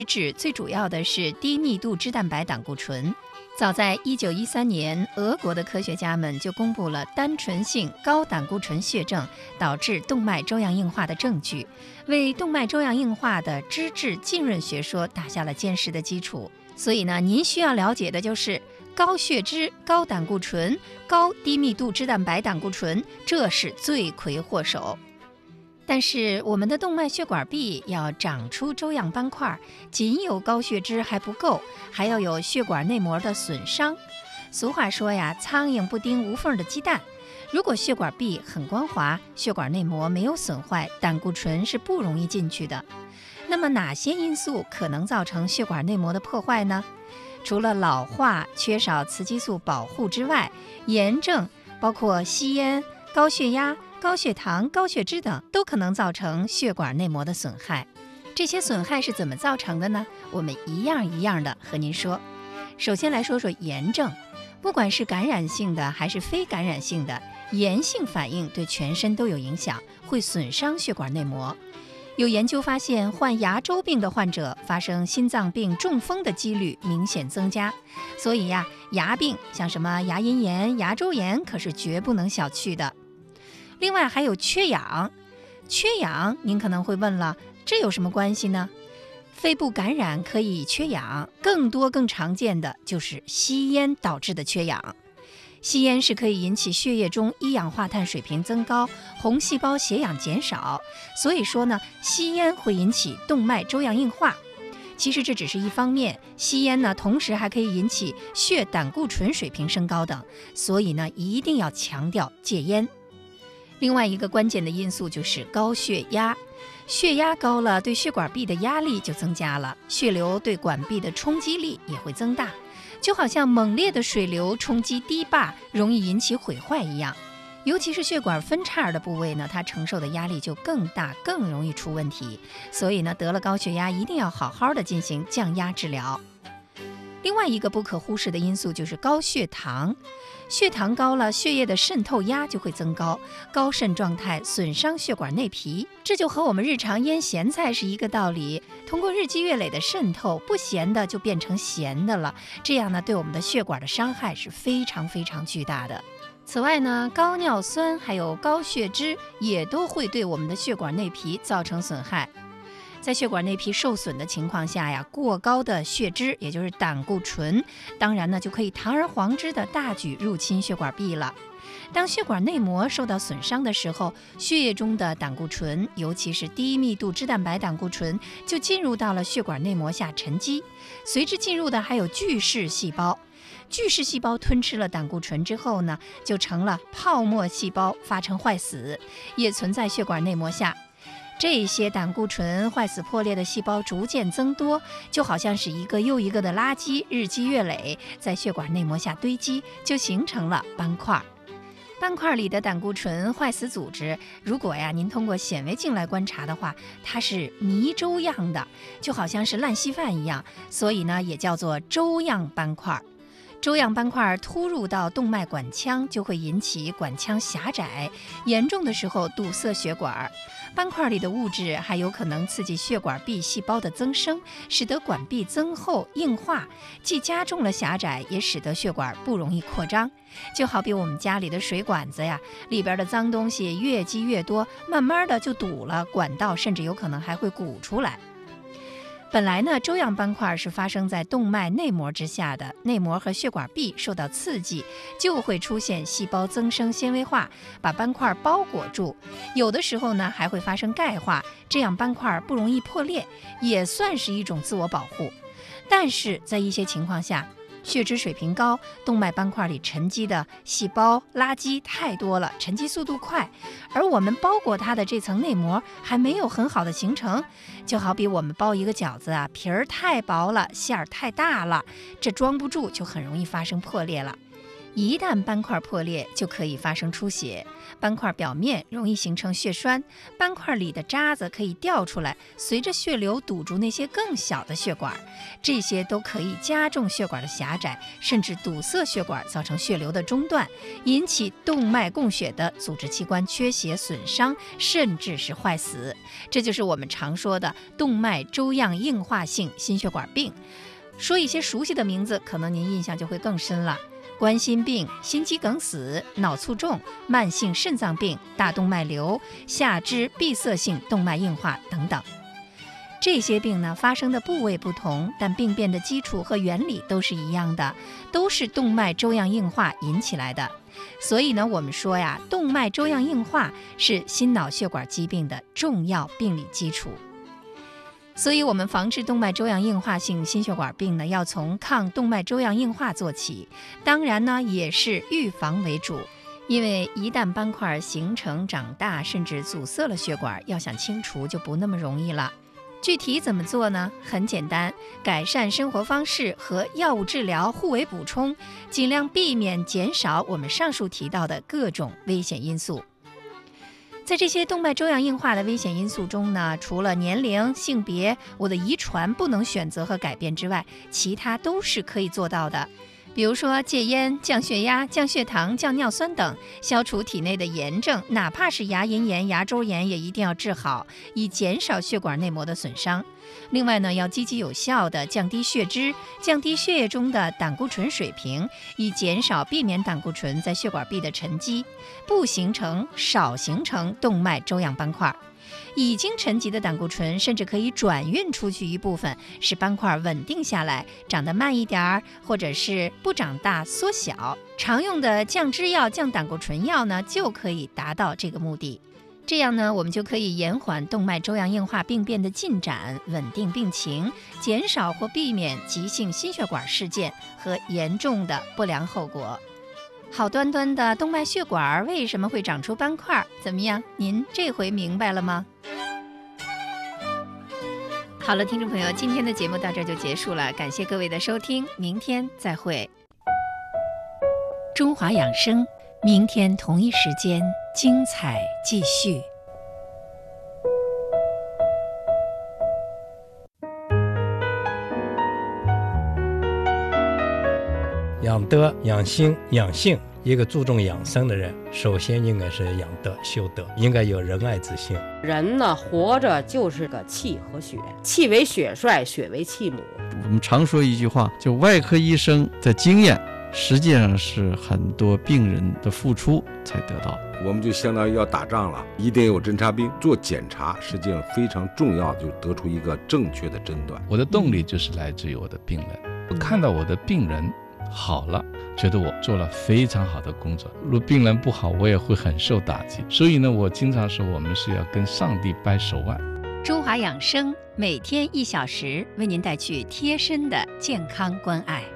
脂最主要的是低密度脂蛋白胆固醇。早在1913年，俄国的科学家们就公布了单纯性高胆固醇血症导致动脉粥样硬化的证据，为动脉粥样硬化的脂质浸润学说打下了坚实的基础。所以呢，您需要了解的就是高血脂、高胆固醇、高低密度脂蛋白胆固醇，这是罪魁祸首。但是我们的动脉血管壁要长出粥样斑块，仅有高血脂还不够，还要有血管内膜的损伤。俗话说呀，苍蝇不叮无缝的鸡蛋。如果血管壁很光滑，血管内膜没有损坏，胆固醇是不容易进去的。那么哪些因素可能造成血管内膜的破坏呢？除了老化、缺少雌激素保护之外，炎症包括吸烟、高血压、高血糖、高血脂等都可能造成血管内膜的损害。这些损害是怎么造成的呢？我们一样一样的和您说。首先来说说炎症，不管是感染性的还是非感染性的，炎性反应对全身都有影响，会损伤血管内膜。有研究发现，患牙周病的患者发生心脏病、中风的几率明显增加。所以呀，牙病像什么牙龈炎、牙周炎可是绝不能小觑的。另外还有缺氧，缺氧您可能会问了，这有什么关系呢？肺部感染可以缺氧，更常见的就是吸烟导致的缺氧。吸烟是可以引起血液中一氧化碳水平增高，红细胞血氧减少，所以说呢，吸烟会引起动脉粥样硬化。其实这只是一方面，吸烟呢，同时还可以引起血胆固醇水平升高等，所以呢，一定要强调戒烟。另外一个关键的因素就是高血压，血压高了，对血管壁的压力就增加了，血流对管壁的冲击力也会增大，就好像猛烈的水流冲击堤坝，容易引起毁坏一样。尤其是血管分叉的部位呢，它承受的压力就更大，更容易出问题。所以呢，得了高血压一定要好好的进行降压治疗。另外一个不可忽视的因素就是高血糖，血糖高了，血液的渗透压就会增高，高渗状态损伤血管内皮，这就和我们日常腌咸菜是一个道理。通过日积月累的渗透，不咸的就变成咸的了，这样呢，对我们的血管的伤害是非常巨大的。此外呢，高尿酸还有高血脂也都会对我们的血管内皮造成损害。在血管内皮受损的情况下呀，过高的血脂，也就是胆固醇，当然呢就可以堂而皇之的大举入侵血管壁了。当血管内膜受到损伤的时候，血液中的胆固醇，尤其是低密度脂蛋白胆固醇，就进入到了血管内膜下沉积，随之进入的还有巨噬细胞。巨噬细胞吞吃了胆固醇之后呢，就成了泡沫细胞，发成坏死，也存在血管内膜下。这些胆固醇坏死破裂的细胞逐渐增多，就好像是一个又一个的垃圾，日积月累，在血管内膜下堆积，就形成了斑块。斑块里的胆固醇坏死组织，如果您通过显微镜来观察的话，它是泥粥样的，就好像是烂稀饭一样，所以呢，也叫做粥样斑块。粥样斑块突入到动脉管腔，就会引起管腔狭窄，严重的时候堵塞血管。斑块里的物质还有可能刺激血管壁细胞的增生，使得管壁增厚硬化，既加重了狭窄，也使得血管不容易扩张。就好比我们家里的水管子呀，里边的脏东西越积越多，慢慢的就堵了，管道甚至有可能还会鼓出来。本来呢，粥样斑块是发生在动脉内膜之下的，内膜和血管壁受到刺激，就会出现细胞增生纤维化，把斑块包裹住。有的时候呢，还会发生钙化，这样斑块不容易破裂，也算是一种自我保护。但是在一些情况下，血脂水平高，动脉斑块里沉积的细胞垃圾太多了，沉积速度快，而我们包裹它的这层内膜还没有很好的形成。就好比我们包一个饺子啊，皮儿太薄了，馅儿太大了，这装不住，就很容易发生破裂了。 一旦斑块破裂，就可以发生出血，斑块表面容易形成血栓，斑块里的渣子可以掉出来，随着血流堵住那些更小的血管，这些都可以加重血管的狭窄，甚至堵塞血管，造成血流的中断，引起动脉供血的组织器官缺血损伤，甚至是坏死。这就是我们常说的动脉粥样硬化性心血管病。说一些熟悉的名字，可能您印象就会更深了。冠心病、心肌梗死、脑卒中、慢性肾脏病、大动脉瘤、下肢闭塞性动脉硬化等等。这些病呢，发生的部位不同，但病变的基础和原理都是一样的，都是动脉粥样硬化引起来的。所以呢，我们说呀，动脉粥样硬化是心脑血管疾病的重要病理基础。所以我们防治动脉粥样硬化性心血管病呢，要从抗动脉粥样硬化做起，当然呢，也是预防为主。因为一旦斑块形成长大，甚至阻塞了血管，要想清除就不那么容易了。具体怎么做呢？很简单，改善生活方式和药物治疗互为补充，尽量避免减少我们上述提到的各种危险因素。在这些动脉粥样硬化的危险因素中呢，除了年龄、性别、我的遗传不能选择和改变之外，其他都是可以做到的。比如说戒烟、降血压、降血糖、降尿酸等，消除体内的炎症，哪怕是牙龈炎、牙周炎也一定要治好，以减少血管内膜的损伤。另外呢，要积极有效地降低血脂，降低血液中的胆固醇水平，以避免胆固醇在血管壁的沉积，少形成动脉粥样斑块。已经沉积的胆固醇甚至可以转运出去一部分，使斑块稳定下来，长得慢一点，或者是不长大缩小。常用的降脂药、降胆固醇药呢，就可以达到这个目的。这样呢，我们就可以延缓动脉粥样硬化病变的进展，稳定病情，减少或避免急性心血管事件和严重的不良后果。好端端的动脉血管为什么会长出斑块？怎么样，您这回明白了吗？好了，听众朋友，今天的节目到这就结束了，感谢各位的收听，明天再会。中华养生，明天同一时间精彩继续。 养德、养心、养性，一个注重养生的人，首先应该是养德、修德，应该有仁爱之心。 人呢，活着就是个气和血，气为血帅，血为气母。 我们常说一句话，就外科医生的经验，实际上是很多病人的付出才得到。 我们就相当于要打仗了，一定有侦察兵做检查，实际上非常重要的，就得出一个正确的诊断。 我的动力就是来自于我的病人，我看到我的病人好了，觉得我做了非常好的工作。如果病人不好，我也会很受打击。所以呢，我经常说，我们是要跟上帝掰手腕。 中华养生每天1小时，为您带去贴身的健康关爱。